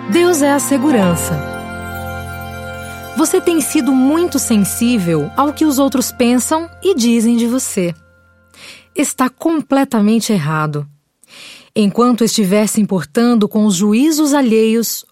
Deus é a segurança. Você tem sido muito sensível ao que os outros pensam e dizem de você. Está completamente errado. Enquanto estiver se importando com os juízos alheios,